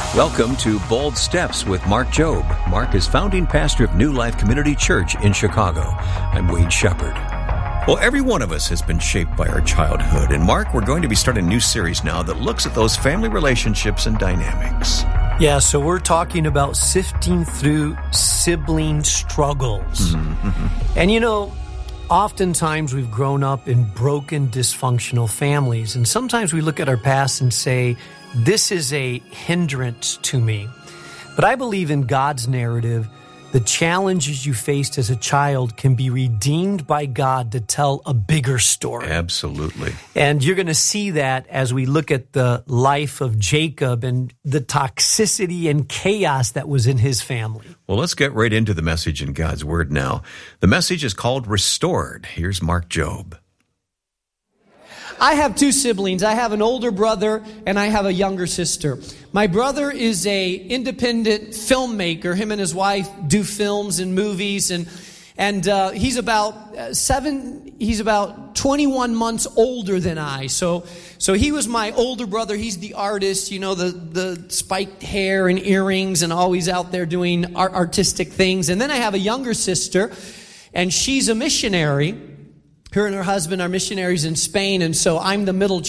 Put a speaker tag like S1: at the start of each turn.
S1: Welcome to Bold Steps with Mark Jobe. Mark is founding pastor of New Life Community Church in Chicago. I'm Wade Shepard. Well, every one of us has been shaped by our childhood. And Mark, we're going to be starting a new series now that looks at those family relationships and dynamics.
S2: Yeah, so we're talking about sifting through sibling struggles. Mm-hmm. And you know, oftentimes we've grown up in broken, dysfunctional families. And sometimes we look at our past and say, this is a hindrance to me. But I believe in God's narrative, the challenges you faced as a child can be redeemed by God to tell a bigger story.
S1: Absolutely.
S2: And you're going to see that as we look at the life of Jacob and the toxicity and chaos that was in his family.
S1: Well, let's get right into the message in God's Word now. The message is called Restored. Here's Mark Jobe.
S3: I have two siblings. I have an older brother and I have a younger sister. My brother is a independent filmmaker. Him and his wife do films and movies, and he's about 21 months older than I. So he was my older brother. He's the artist, you know, the spiked hair and earrings and always out there doing artistic things. And then I have a younger sister, and she's a missionary. Her and her husband are missionaries in Spain, and so I'm the middle